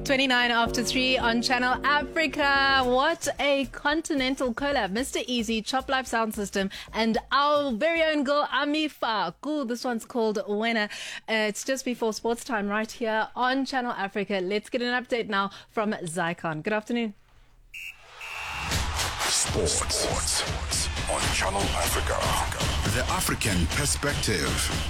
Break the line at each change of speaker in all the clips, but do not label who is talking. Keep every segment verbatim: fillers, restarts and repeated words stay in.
twenty-nine after three on Channel Africa. What a continental collab. Mister Easy, Chop Life Sound System, and our very own girl, Amifa. Cool. This one's called Winner. Uh, it's just before sports time right here on Channel Africa. Let's get an update now from Zycon. Good afternoon.
Sports, sports on Channel Africa. The African perspective.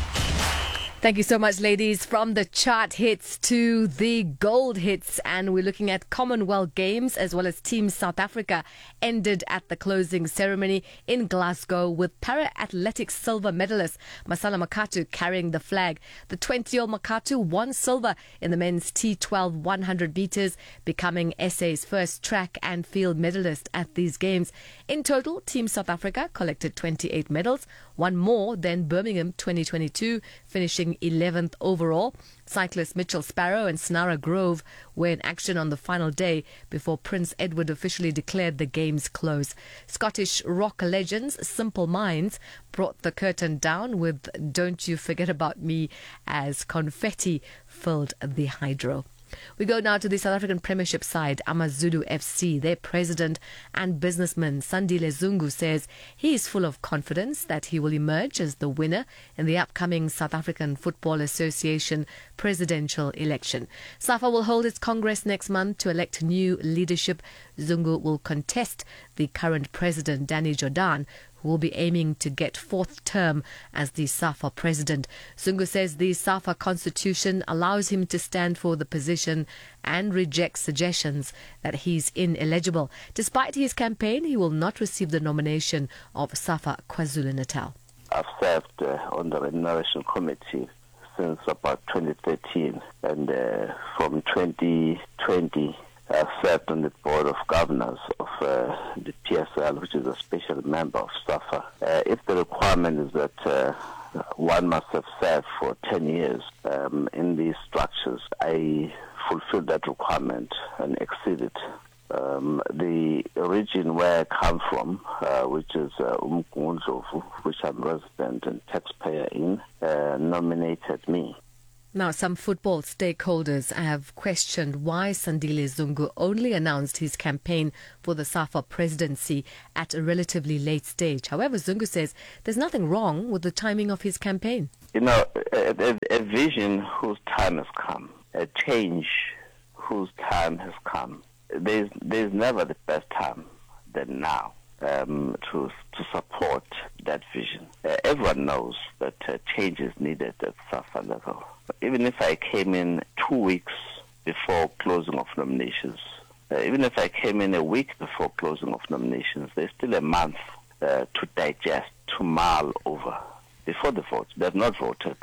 Thank you so much, ladies. From the chart hits to the gold hits, and we're looking at Commonwealth Games as well as Team South Africa ended at the closing ceremony in Glasgow with para-athletics silver medalist Masala Makatu carrying the flag. The twenty-year-old Makatu won silver in the men's T twelve one hundred meters, becoming S A's first track and field medalist at these games. In total, Team South Africa collected twenty-eight medals, one more than Birmingham twenty twenty-two, finishing eleventh overall. Cyclists Mitchell Sparrow and Snara Grove were in action on the final day before Prince Edward officially declared the games close. Scottish rock legends Simple Minds brought the curtain down with Don't You Forget About Me as confetti filled the hydro. We go now to the South African Premiership side, Amazulu F C. Their president and businessman Sandile Zungu says he is full of confidence that he will emerge as the winner in the upcoming South African Football Association presidential election. SAFA will hold its Congress next month to elect new leadership. Zungu will contest the current president, Danny Jordan, who will be aiming to get fourth term as the SAFA president. Zungu says the SAFA constitution allows him to stand for the position and rejects suggestions that he's ineligible. Despite his campaign, he will not receive the nomination of SAFA KwaZulu-Natal.
I've served uh, on the Remuneration Committee since about twenty thirteen, and uh, from twenty twenty I've served on the Board of Governors of uh, the P S L, which is a special member of SAFA. Uh, if the requirement is that uh, one must have served for ten years um, in these structures, I fulfilled that requirement and exceeded. Um, the region where I come from, uh, which is uh, Umgungundlovu, which I'm resident and taxpayer in, uh, nominated me.
Now, some football stakeholders have questioned why Sandile Zungu only announced his campaign for the SAFA presidency at a relatively late stage. However, Zungu says there's nothing wrong with the timing of his campaign.
You know, a, a, a vision whose time has come, a change whose time has come. There's, there's never the best time than now um, to, to support that vision. Uh, everyone knows that uh, change is needed at SAFA level. Even if I came in two weeks before closing of nominations, uh, even if I came in a week before closing of nominations, there's still a month uh, to digest, to mull over before the vote. They have not voted.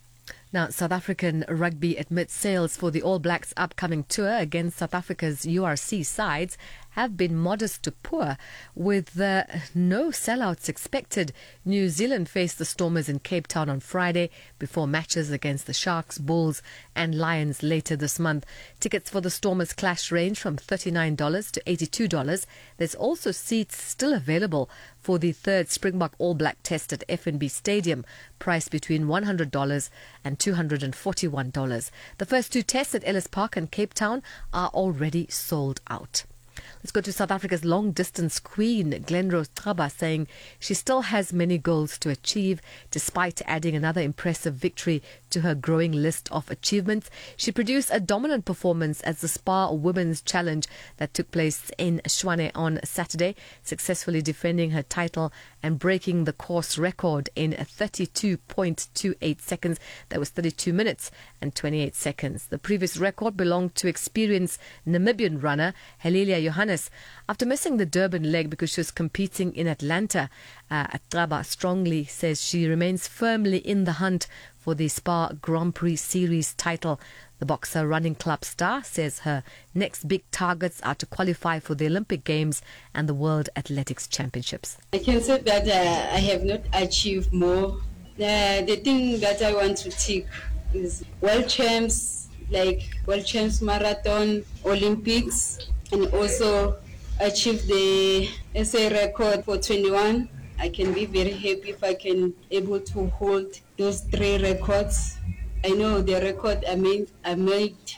Now, South African rugby admits sales for the All Blacks' upcoming tour against South Africa's U R C sides have been modest to poor, with uh, no sellouts expected. New Zealand faced the Stormers in Cape Town on Friday before matches against the Sharks, Bulls and Lions later this month. Tickets for the Stormers clash range from thirty-nine dollars to eighty-two dollars. There's also seats still available for the third Springbok All Black test at F N B Stadium, priced between one hundred dollars and two hundred forty-one dollars. The first two tests at Ellis Park and Cape Town are already sold out. Let's go to South Africa's long-distance queen, Glenrose Traba, saying she still has many goals to achieve despite adding another impressive victory to her growing list of achievements. She produced a dominant performance at the Spa Women's Challenge that took place in Tshwane on Saturday, successfully defending her title and breaking the course record in thirty-two point two eight seconds. That was thirty-two minutes and twenty-eight seconds. The previous record belonged to experienced Namibian runner Halelia Johannes. After missing the Durban leg because she was competing in Atlanta, uh, Traba strongly says she remains firmly in the hunt for the Spa Grand Prix Series title. The Boxer Running Club star says her next big targets are to qualify for the Olympic Games and the World Athletics Championships.
I can say that uh, I have not achieved more. Uh, the thing that I want to tick is World Champs, like World Champs Marathon, Olympics, and also achieve the S A record for twenty-one. I can be very happy if I can able to hold those three records. I know the record I made, I made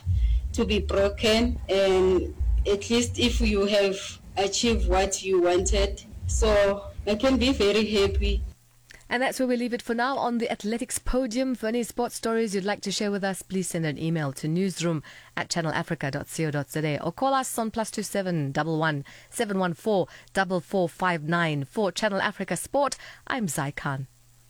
to be broken, and at least if you have achieved what you wanted, so I can be very happy.
And that's where we leave it for now on the athletics podium. For any sports stories you'd like to share with us, please send an email to newsroom at channel africa dot co dot za or call us on plus two seven one one seven one four four four five nine. For Channel Africa Sport, I'm Zai Khan.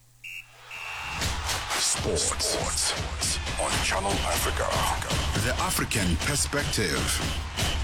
Sports. Sports on Channel Africa. The African perspective.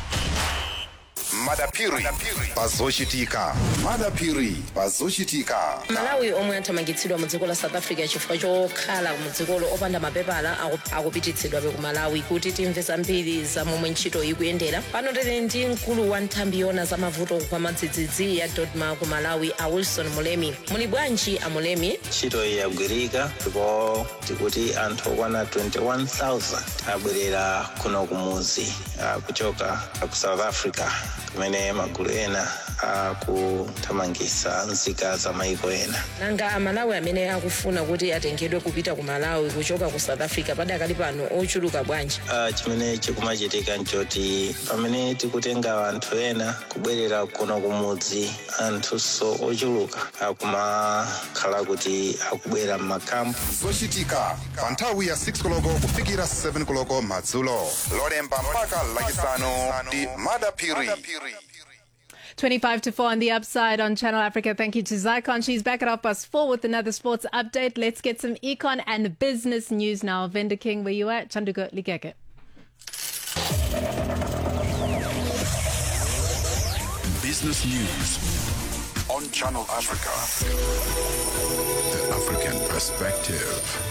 madapiri pazoshitika madapiri pazoshitika
malawi omwe athamangitsidwa mu dziko la south africa chifukwa chokhala mu dzikolo opanda mapepala akupititsidwa ku malawi. Kuti timve zambiri za momwe ntchito ikuyendera, pano tili ndi mkulu wa nthambi yona za mavuto kwa madzidzidzi ya dodma ku malawi, a Wilson Mulemi. Muli bwanji a Mulemi?
Ntchito iyi yagwirika ndipo tikuti anthu okwana twenty-one thousand abwerera kuno kumuzi uh, kuchoka ku South Africa, kumene magulu ena akuthamangitsa nzika za maiko ena.
Nanga amalawi amene akufuna kuti atengedwe kupita ku Malawi kuchoka ku South Africa padakali pano ochuluka bwanji?
Uh, chimene chikumachitika nchoti pamene tikutenga anthu ena kubwerera kuno kumudzi, anthuso ochuluka akumakhala kuti akubwera m'makampu.
zochitika pa nthawi ya six koloko kufikira seven koloko madzulo, lolemba mpaka lachisanu ndi madapiri.
twenty-five to four on the upside on Channel Africa. Thank you to Zycon. She's back at half past four with another sports update. Let's get some econ and business news now. Vendor King, where you at? Chanduka Ligeke.
Business news on Channel Africa. The African perspective.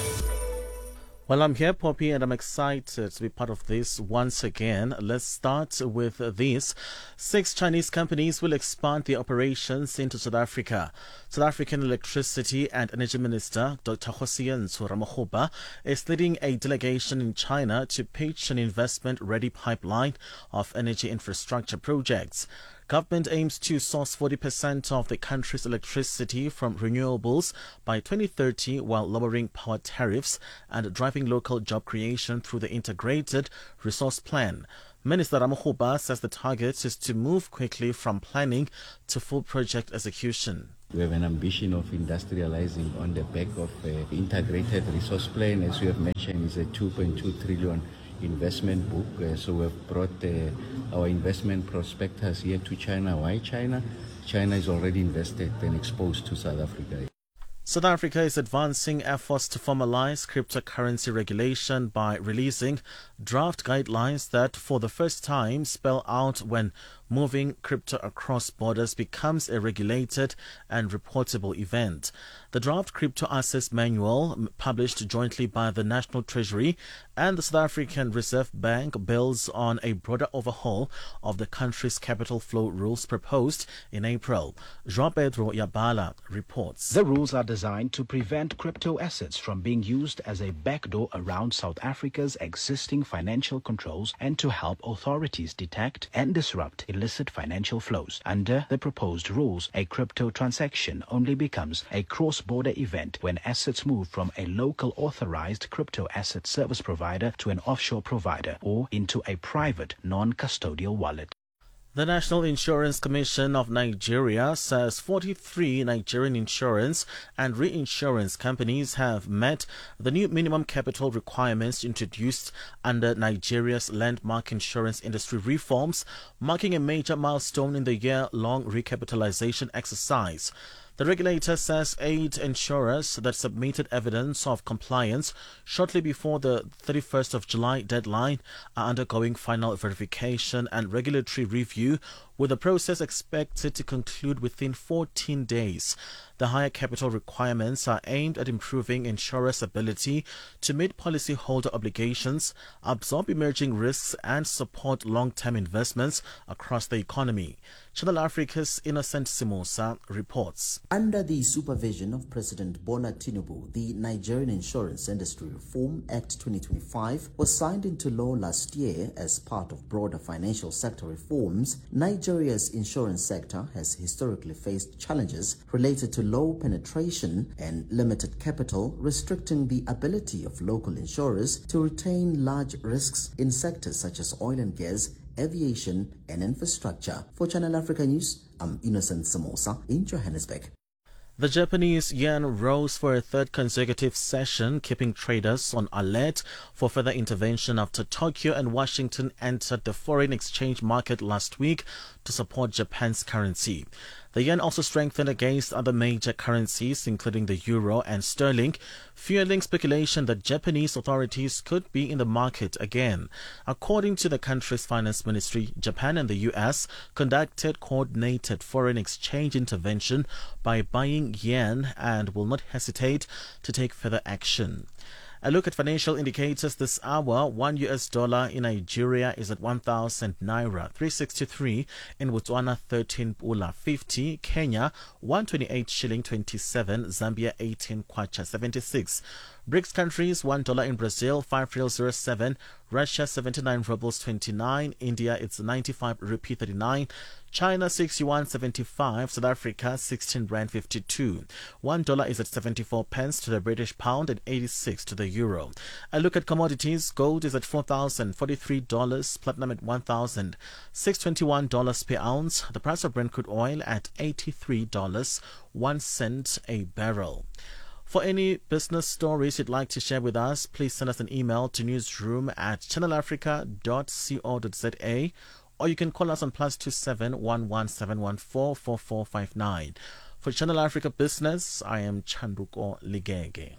Well, I'm here, Poppy, and I'm excited to be part of this once again. Let's start with this. Six Chinese companies will expand their operations into South Africa. South African Electricity and Energy Minister Doctor Kgosientsho Ramokgopa is leading a delegation in China to pitch an investment-ready pipeline of energy infrastructure projects. Government aims to source forty percent of the country's electricity from renewables by twenty thirty while lowering power tariffs and driving local job creation through the Integrated Resource Plan. Minister Ramokgopa says the target is to move quickly from planning to full project execution.
We have an ambition of industrializing on the back of the Integrated Resource Plan. As you have mentioned, is a two point two trillion investment book. Uh, so we've brought uh, our investment prospectus here to China. Why China? China is already invested and exposed to South Africa.
South Africa is advancing efforts to formalize cryptocurrency regulation by releasing draft guidelines that for the first time spell out when moving crypto across borders becomes a regulated and reportable event. The draft Crypto Assets Manual, published jointly by the National Treasury and the South African Reserve Bank, builds on a broader overhaul of the country's capital flow rules proposed in April. João Pedro Yabala reports.
The rules are designed to prevent crypto assets from being used as a backdoor around South Africa's existing financial controls and to help authorities detect and disrupt illicit financial flows. Under the proposed rules, a crypto transaction only becomes a cross-border event when assets move from a local authorized crypto asset service provider to an offshore provider or into a private non-custodial wallet.
The National Insurance Commission of Nigeria says forty-three Nigerian insurance and reinsurance companies have met the new minimum capital requirements introduced under Nigeria's landmark insurance industry reforms, marking a major milestone in the year-long recapitalization exercise. The regulator says eight insurers that submitted evidence of compliance shortly before the thirty-first of July deadline are undergoing final verification and regulatory review, with the process expected to conclude within fourteen days. The higher capital requirements are aimed at improving insurers' ability to meet policyholder obligations, absorb emerging risks, and support long-term investments across the economy. Channel Africa's Innocent Simosa reports.
Under the supervision of President Bola Tinubu, the Nigerian Insurance Industry Reform Act twenty twenty-five was signed into law last year as part of broader financial sector reforms. Nigeria Nigeria's insurance sector has historically faced challenges related to low penetration and limited capital, restricting the ability of local insurers to retain large risks in sectors such as oil and gas, aviation, and infrastructure. For Channel Africa News, I'm Innocent Samosa in Johannesburg.
The Japanese yen rose for a third consecutive session, keeping traders on alert for further intervention after Tokyo and Washington entered the foreign exchange market last week to support Japan's currency. The yen also strengthened against other major currencies, including the euro and sterling, fueling speculation that Japanese authorities could be in the market again. According to the country's finance ministry, Japan and the U S conducted coordinated foreign exchange intervention by buying yen and will not hesitate to take further action. A look at financial indicators this hour. One U S dollar in Nigeria is at one thousand naira, three sixty-three. In Botswana, thirteen pula fifty. Kenya, one twenty-eight shilling twenty-seven. Zambia, eighteen kwacha seventy-six. BRICS countries, one dollar in Brazil, five real zero seven. Russia, seventy-nine rubles twenty-nine. India, it's ninety-five rupee thirty-nine. China, sixty-one seventy-five. South Africa, sixteen rand fifty-two. One dollar is at seventy-four pence to the British pound and eighty-six to the euro. A look at commodities. Gold is at four thousand forty-three dollars. Platinum at one thousand six hundred twenty-one dollars per ounce. The price of Brent crude oil at eighty-three dollars and one cent a barrel. For any business stories you'd like to share with us, please send us an email to newsroom at channel africa dot co dot za, or you can call us on plus two seven one one seven one four four four five nine. For Channel Africa Business, I am Chanduko Ligege.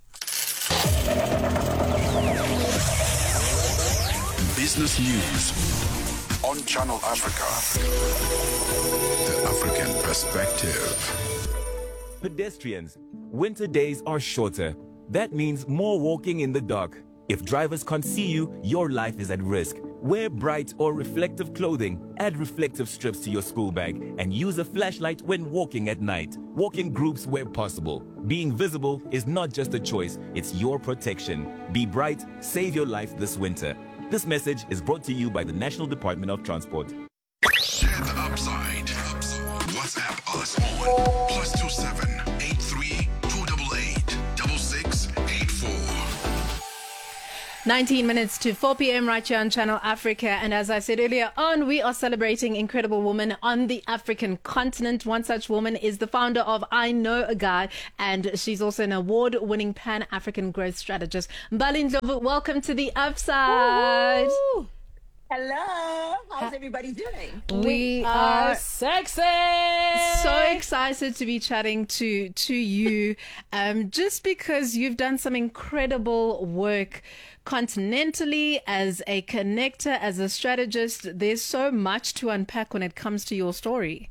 Business news on Channel Africa. The African perspective.
Pedestrians, winter days are shorter. That means more walking in the dark. If drivers can't see you, your life is at risk. Wear bright or reflective clothing, add reflective strips to your school bag, and use a flashlight when walking at night. Walk in groups where possible. Being visible is not just a choice, it's your protection. Be bright, save your life this winter. This message is brought to you by the National Department of Transport.
Share the upside. WhatsApp us on plus two seven eight three two eight eight double six eight four.
nineteen minutes to four p.m. right here on Channel Africa. And as I said earlier on, we are celebrating incredible women on the African continent. One such woman is the founder of I Know a Guy, and she's also an award-winning Pan-African growth strategist. Mbali Ndlovu, welcome to the Upside.
Woo! Hello, how's everybody doing?
We are sexy. So excited to be chatting to to you, um, just because you've done some incredible work continentally as a connector, as a strategist. There's so much to unpack when it comes to your story.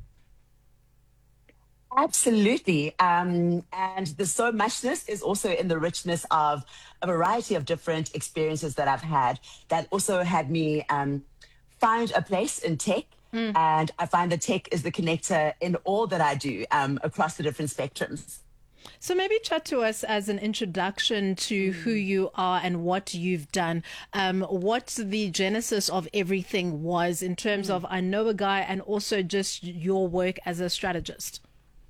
Absolutely. Um, and the so muchness is also in the richness of a variety of different experiences that I've had that also had me um, find a place in tech. Mm. And I find that tech is the connector in all that I do um, across the different spectrums.
So maybe chat to us as an introduction to who you are and what you've done. Um, what the genesis of everything was in terms mm. of I Know a Guy and also just your work as a strategist.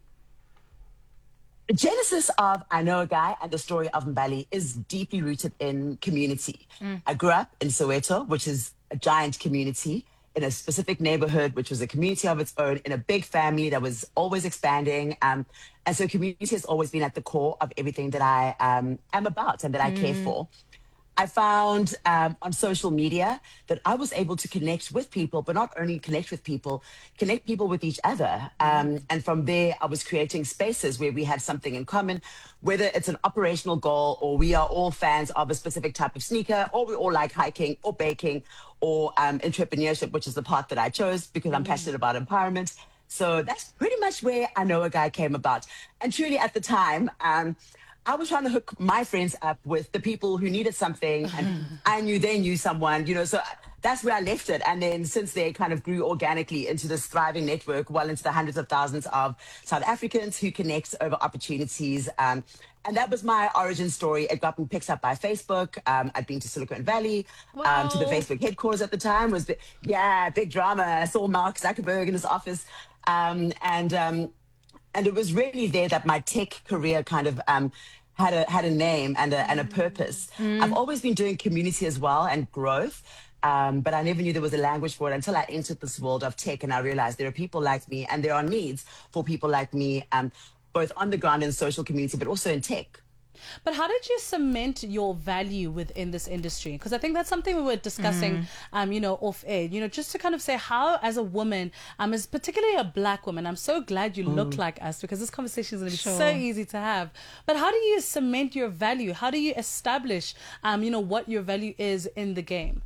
The genesis of I Know a Guy and the story of Mbali is deeply rooted in community. Mm. I grew up in Soweto, which is a giant community, in a specific neighborhood, which was a community of its own, in a big family that was always expanding. Um, and so community has always been at the core of everything that I um, am about and that I mm. care for. I found um, on social media that I was able to connect with people, but not only connect with people, connect people with each other. Um, and from there, I was creating spaces where we had something in common, whether it's an operational goal or we are all fans of a specific type of sneaker, or we all like hiking or baking or um, entrepreneurship, which is the path that I chose because I'm passionate about empowerment. So that's pretty much where I Know a Guy came about. And truly at the time, um, I was trying to hook my friends up with the people who needed something, and I knew they knew someone, you know, so that's where I left it. And then since they kind of grew organically into this thriving network, well into the hundreds of thousands of South Africans who connect over opportunities. Um, and that was my origin story. It got me picked up by Facebook. Um, I'd been to Silicon Valley,
wow.
um, to the Facebook headquarters at the time. Was the, yeah, big drama. I saw Mark Zuckerberg in his office. Um, and um, and it was really there that my tech career kind of um, had a had a name and a, and a purpose. Mm. I've always been doing community as well and growth. Um, but I never knew there was a language for it until I entered this world of tech, and I realized there are people like me and there are needs for people like me, um, both on the ground in social community, but also in tech.
But how did you cement your value within this industry? Because I think that's something we were discussing, mm. um, you know, off air, you know, just to kind of say how, as a woman, um, as particularly a black woman, I'm so glad you mm. look like us, because this conversation is going to be sure. so easy to have. But how do you cement your value? How do you establish, um, you know, what your value is in the game?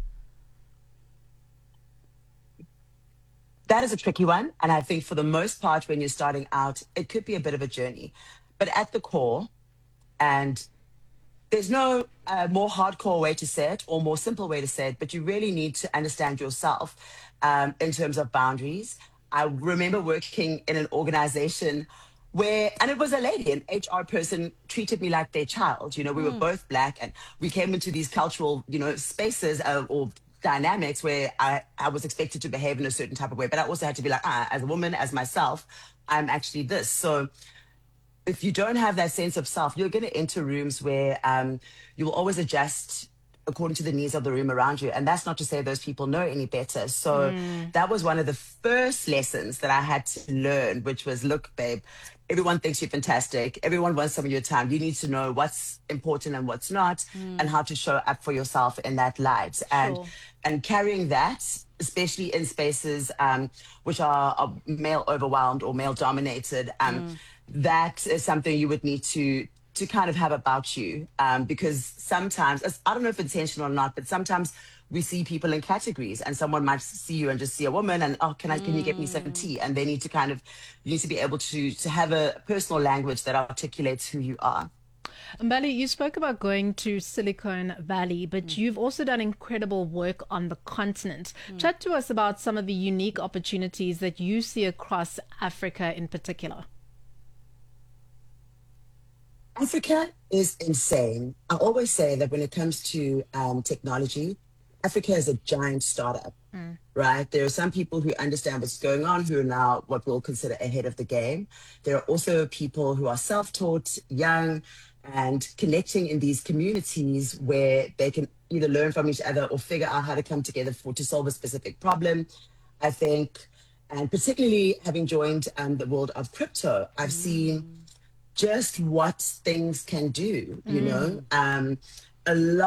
That is a tricky one. And I think for the most part, when you're starting out, it could be a bit of a journey. But at the core, and there's no uh, more hardcore way to say it or more simple way to say it, but you really need to understand yourself um, in terms of boundaries. I remember working in an organization where, and it was a lady, an H R person treated me like their child. You know, we mm. were both black, and we came into these cultural, you know, spaces uh, or dynamics where I, I was expected to behave in a certain type of way, but I also had to be like, ah, as a woman, as myself, I'm actually this. So if you don't have that sense of self, you're going to enter rooms where um, you will always adjust according to the needs of the room around you. And that's not to say those people know any better. So mm. that was one of the first lessons that I had to learn, which was, look, babe, everyone thinks you're fantastic. Everyone wants some of your time. You need to know what's important and what's not, mm. and how to show up for yourself in that light. Sure. And and carrying that, especially in spaces um, which are, are male overwhelmed or male dominated, um, mm. that is something you would need to to kind of have about you, um, because sometimes, I don't know if intentional or not, but sometimes we see people in categories, and someone might see you and just see a woman and, oh, can I, can you get me some tea? And they need to kind of, you need to be able to, to have a personal language that articulates who you are.
Mbali, you spoke about going to Silicon Valley, but mm. you've also done incredible work on the continent. Mm. Chat to us about some of the unique opportunities that you see across Africa in particular.
Africa is insane. I always say that when it comes to um, technology, Africa is a giant startup, mm. right? There are some people who understand what's going on, who are now what we'll consider ahead of the game. There are also people who are self-taught, young, and connecting in these communities where they can either learn from each other or figure out how to come together for to solve a specific problem. I think, and particularly having joined um, the world of crypto, I've mm. seen just what things can do, you mm. know, um, a lot.